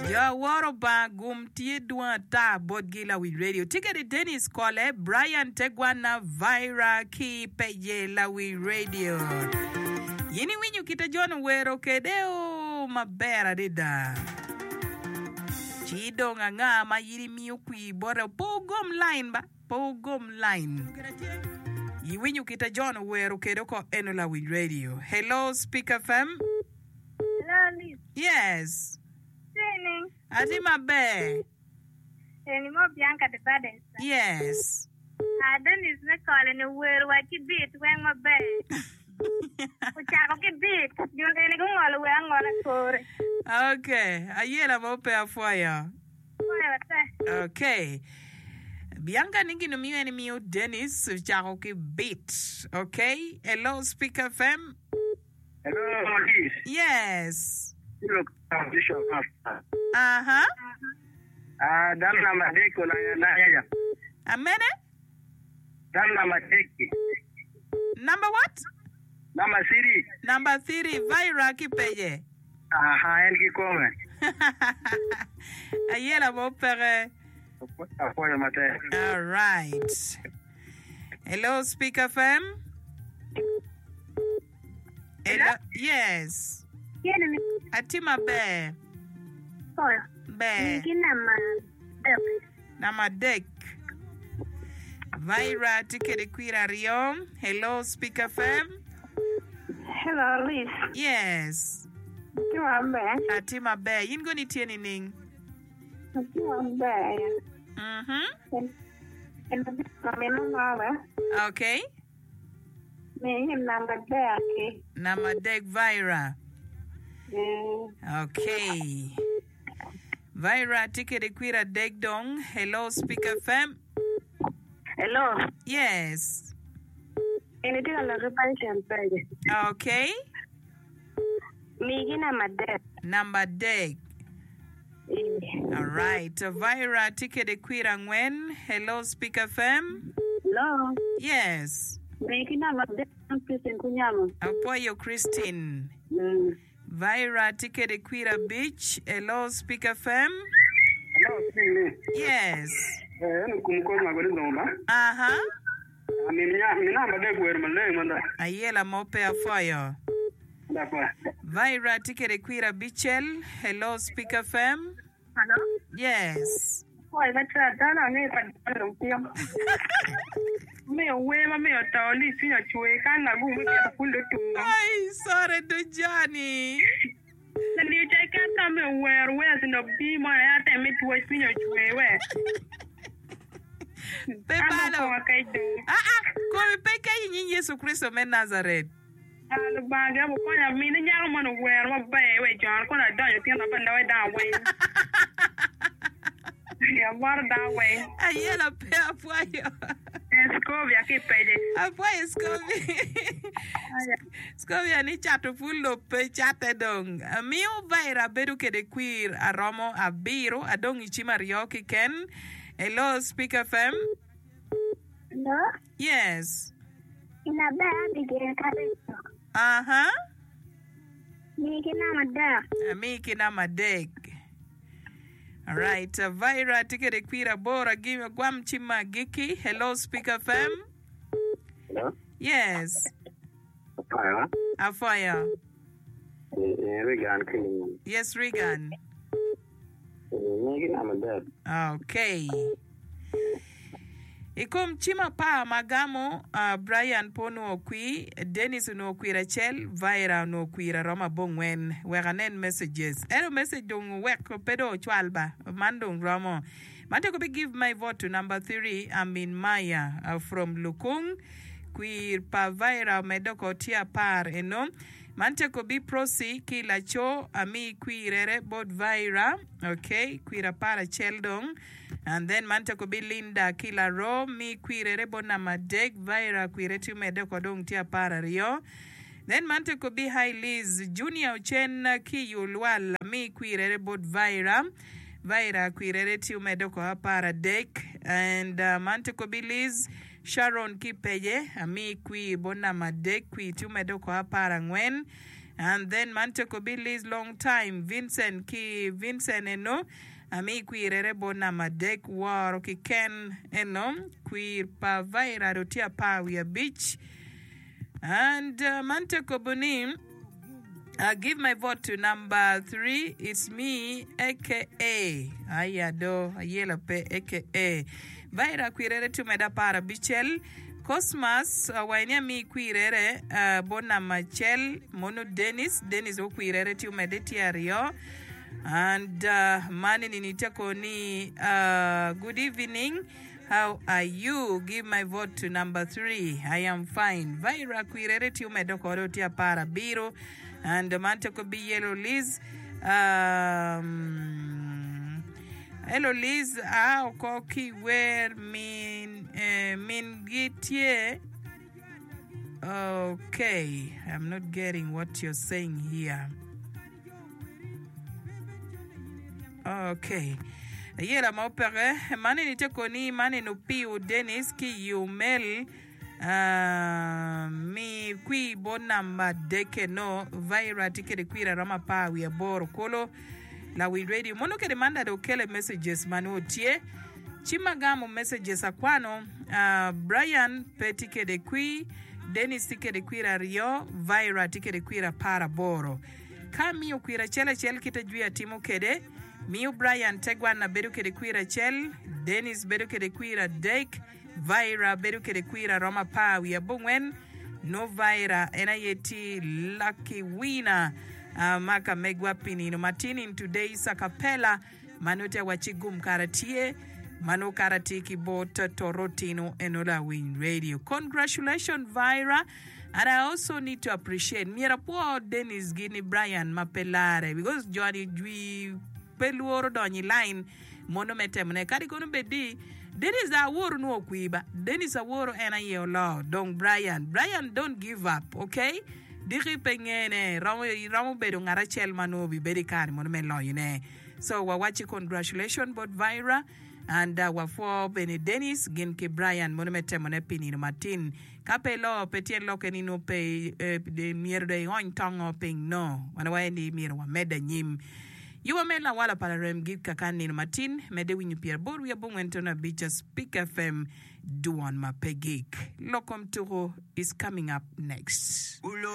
Ya waro ba gum tie dua ta bodgila with radio. Ticket Dennis Cole, Brian Tegwana Vira ki peje la with radio. Yini winyu kita John wero kedeo mabera dida. Chido nga ma yiri miukwi bora pogom line ba. Pogom line. Yiwinyu kita John wero kedo ko enula with radio. Hello, Speaker FM. Hello, Liz. Yes. Training. Ati mabe. Ni mo Bianca de Bades. Yes. Dennis na calling the word what you beat when my bed. Uchako ki beat. Yung ni kung ngalo we ang ngalo sore. Okay. Ayela mo pe afuaya. Okay. Bianca ningi no miyo ni miyo Dennis uchako ki beat. Okay. Hello, Speaker FM. Hello, Liz. Yes. Look, Bishop. Uh-huh. Dan nama deko na ya. Amene? Dan nama deki. Number what? Nama siri. Number 3, Vira kipeje. En ki kome. Ayela mo pere. Apoyo mate. All right. Hello, Speaker FM. Hello? Yes. Yeni Atima be. koyo. Be. Kina ma. Nama dek. Vira tikere kwira riom. Hello, Speaker FM. Hello, Liz. Yes. Kiwa mbe. Atima be. Yingo ni tieni ning. Kiwa mbe. Kameno ngawe. Okay. Me namba deki. Nama dek Vira. Okay. Vira tikere kwira dek dong. Hello, Speaker FM. Hello. Yes. Ini tika la repansion pege. Okay. Migi na madep. Number dek. All right. Vira tikere kwira ngwen. Hello, Speaker FM. Hello. Yes. Migi na madep. Christine Kunyamo. Apoyo Christine. Vira tikere kwira beach. Hello, Speaker FM. Hello, Siri. Yes. Kumko magori zomba. Uh-huh. Mi namba deko wer male manda. Ayela mope afoyo. Dafa. Vira tikere kwira bichel. Hello, Speaker FM. Hello. Yes. Oi, batra dana ne pa dong tiam. Me we me otoli sinya chwe kana gu me ka kundo tu. Ay, sorry do Johnny. Nani cheka kame we no bi mo ya te me tu sinya chwe we. Pepalo. Komi peke yin Yesu Kristo men Nazareth. Alu baga mo ko ya mi ne nyang mo no we mo ba we John ko na dan yo tiam na banda we down we. Ya war down we. Ayela pe apoyo. Scovia ki pede. Apoyo Scovia. Scovia ni chato fulo pe chate dong. Miu Vira bedu ke de queer a romo a biro a dong ichima rioki ken. Hello, Speaker FM. Hello. Yes. Ina ba bigyan ka rin. Uh-huh. Miki na madep. Miki na madek. All right. Vira tikere kwira bora give gwam chima giki. Hello, Speaker FM. Hello. Yes. Apoyo. Afire. Regan kini. Yes, Regan. Mi namba dek. Okay. Ikom chima pa magamo Brian Pono okwi, Dennis no okwi Rachel, Vira no okwi Roma bongwen, weranen messages. Ero message dong wek pedo chwalba, mandong Roma. Mante ko be give my vote to number 3, Amin Maya from Lukung, kwi pa Vira medoko tia par eno. Mante ko be prosi kila cho ami kwi rere bod Vira, okay, kwi rapara cheldong. And then mante ko be Linda kila ro mi kwi rere bona madeg Vira kwi retu medoko dong tia para rio. Then mante ko be High Liz Junior Uchen ki yulwal mi kwi rere bod Vira. Vira kwi rere tiu medoko para dek. And mante ko be Liz Sharon Kipeye ami kwi bona madek kwi tiu medoko para ngwen. And then Manteko Billy's long time. Vincent eno. Ami queer bona madek war ki ken eno. Queer pa vaira rotia pawia beach. And Manteko Bonim. I give my vote to number 3. It's me, aka Ayado Ayelape, aka Vaira Quirere to Medapara Bichel. Cosmas, Wainia mi Quirere, Bona Machel, Mono Dennis O Quirere to Medetiario. And Mani Nitakoni, good evening. How are you? Give my vote to number 3. I am fine. Vaira Quirere to Medocorotia Para Biro. And the man could be Yellow Liz. Hello Liz. Koki where min gitye. Okay, I'm not getting what you're saying here. Okay. Yela maopere mane nitekoni mane no piu Dennis ki yumel. Mi qui bonamba deke no vaira tike de quira rama pa we boro kolo la we radio mono ke demanda do kele messages manu tie chimagamo messages akwano Brian petike de qui Dennis tike de quira rio vaira tike de quira para boro kami ukwira chele kita juya timu kede miu Brian tegwan na bedu kede quira chel Dennis bedu kede quira dek Vaira beru ke de quira Roma pa we bungwen no vaira enayeti lucky winner maka megwa pinino matini in today's acapella manote wachigum karatie mano karatiki bota torotino enola win radio. Congratulations Vaira, and I also need to appreciate mira po Dennis Gini Brian mapelare because Johnny Dwi peluoro donyi line monomete mne kadi kono bedi Dennis aworo no kuiba. Dennis aworo ena ye law. Don't Brian, don't give up, okay? Diri pengene ramu bedo ngarachel manobi bedi kari monumen law yune. So wawachi congratulations both Vaira and wafo bene Dennis genke Brian monumete monepini no Martin. Kape law petien lokeni no pe de mierdo yon tongo ping no. Wanawa ni mierdo wa meda nyim. You amela wala palarem git kakani no Martin mede winyu Pierre Boru ya bungwentona bicha Speak FM do on my pegik. Lokom Turo is coming up next.